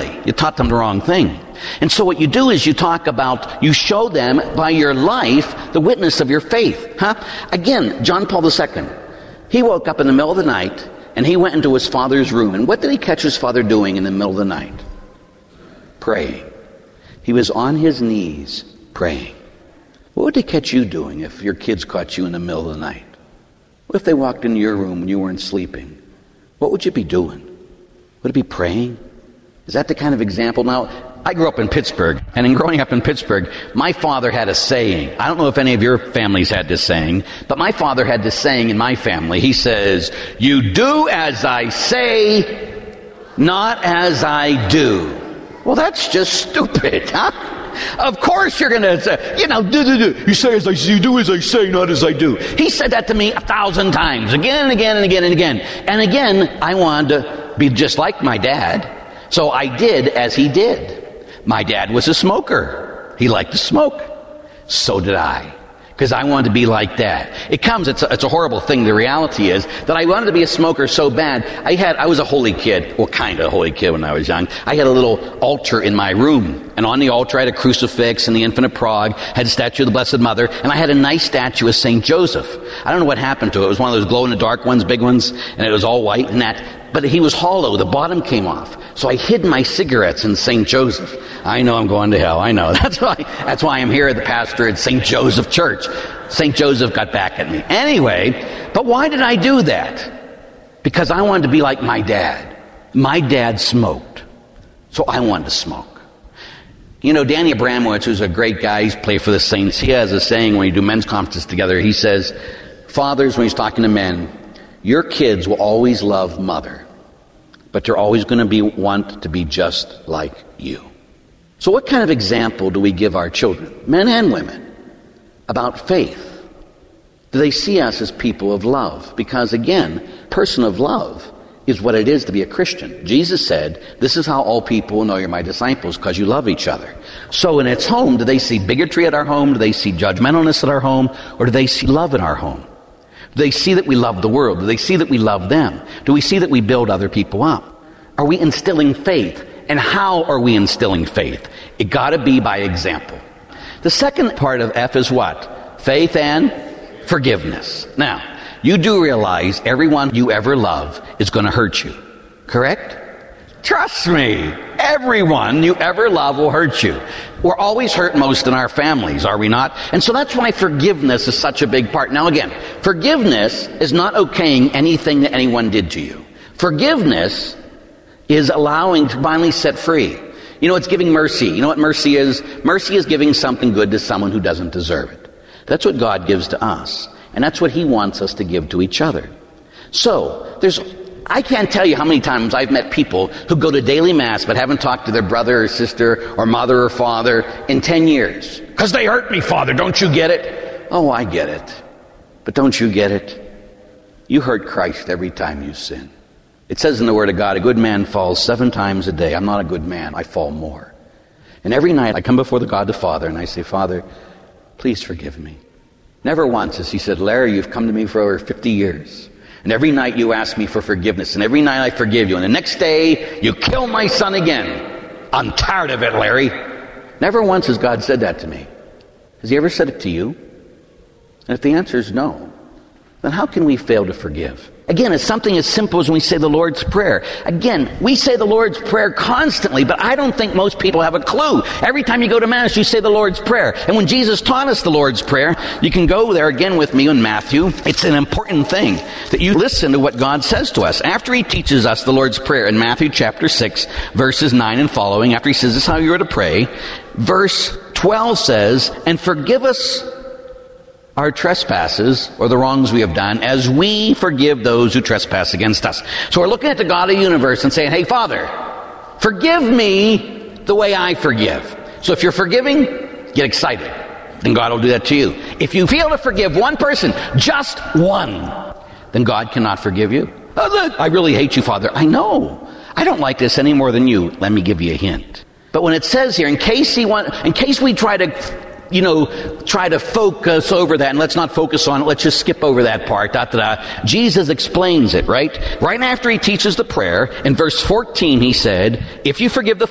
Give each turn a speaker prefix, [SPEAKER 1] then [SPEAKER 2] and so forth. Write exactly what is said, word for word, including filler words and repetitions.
[SPEAKER 1] You taught them the wrong thing. And so what you do is you talk about, you show them by your life the witness of your faith. Huh? Again, John Paul the Second, he woke up in the middle of the night and he went into his father's room. And what did he catch his father doing in the middle of the night? Praying. He was on his knees praying. What would they catch you doing if your kids caught you in the middle of the night? What if they walked into your room when you weren't sleeping? What would you be doing? Would it be praying? Is that the kind of example? Now, I grew up in Pittsburgh, and in growing up in Pittsburgh, my father had a saying. I don't know if any of your families had this saying, but my father had this saying in my family. He says, "You do as I say, not as I do." Well, that's just stupid, huh? Of course you're going to say, you know, do, do, do. You say as I you do as I say, not as I do. He said that to me a thousand times, again and again and again and again. And again, I wanted to be just like my dad. So I did as he did. My dad was a smoker. He liked to smoke. So did I. Because I wanted to be like that. It comes, it's a, it's a horrible thing. The reality is that I wanted to be a smoker so bad. I had, I was a holy kid, well, kind of a holy kid when I was young. I had a little altar in my room. And on the altar I had a crucifix and the Infant of Prague, had a statue of the Blessed Mother, and I had a nice statue of Saint Joseph. I don't know what happened to it. It was one of those glow-in-the-dark ones, big ones, and it was all white and that. But he was hollow. The bottom came off. So I hid my cigarettes in Saint Joseph. I know I'm going to hell. I know. That's why, that's why I'm here, the pastor at Saint Joseph Church. Saint Joseph got back at me. Anyway, but why did I do that? Because I wanted to be like my dad. My dad smoked. So I wanted to smoke. You know, Danny Abramowitz, who's a great guy, he's played for the Saints. He has a saying when we do men's conferences together. He says, fathers, when he's talking to men, your kids will always love mother, but they're always going to be want to be just like you. So what kind of example do we give our children, men and women, about faith? Do they see us as people of love? Because again, person of love is what it is to be a Christian. Jesus said, this is how all people will know you're my disciples, because you love each other. So in its home, do they see bigotry at our home? Do they see judgmentalness at our home? Or do they see love in our home? Do they see that we love the world? Do they see that we love them? Do we see that we build other people up? Are we instilling faith? And how are we instilling faith? It got to be by example. The second part of F is what? Faith and forgiveness. Now, you do realize everyone you ever love is going to hurt you, correct? Trust me, everyone you ever love will hurt you. We're always hurt most in our families, are we not? And so that's why forgiveness is such a big part. Now again, forgiveness is not okaying anything that anyone did to you. Forgiveness is allowing to finally set free. You know, it's giving mercy. You know what mercy is? Mercy is giving something good to someone who doesn't deserve it. That's what God gives to us. And that's what He wants us to give to each other. So, there's... I can't tell you how many times I've met people who go to daily mass but haven't talked to their brother or sister or mother or father in ten years. Because they hurt me, Father. Don't you get it? Oh, I get it. But don't you get it? You hurt Christ every time you sin. It says in the Word of God, a good man falls seven times a day. I'm not a good man. I fall more. And every night I come before the God the Father and I say, Father, please forgive me. Never once has He said, Larry, you've come to me for over fifty years. And every night you ask me for forgiveness. And every night I forgive you. And the next day, you kill my son again. I'm tired of it, Larry. Never once has God said that to me. Has He ever said it to you? And if the answer is no, then how can we fail to forgive? Again, it's something as simple as when we say the Lord's Prayer. Again, we say the Lord's Prayer constantly, but I don't think most people have a clue. Every time you go to Mass, you say the Lord's Prayer. And when Jesus taught us the Lord's Prayer, you can go there again with me in Matthew. It's an important thing that you listen to what God says to us. After He teaches us the Lord's Prayer in Matthew chapter six, verses nine and following, after He says this is how you are to pray, verse twelve says, and forgive us our trespasses, or the wrongs we have done, as we forgive those who trespass against us. So we're looking at the God of the universe and saying, hey, Father, forgive me the way I forgive. So if you're forgiving, get excited. Then God will do that to you. If you fail to forgive one person, just one, then God cannot forgive you. Oh, I really hate you, Father. I know. I don't like this any more than you. Let me give you a hint. But when it says here, in case he want, in case we try to you know, try to focus over that, and let's not focus on it, let's just skip over that part. Da, da, da. Jesus explains it, right? Right after He teaches the prayer, in verse fourteen He said, if you forgive the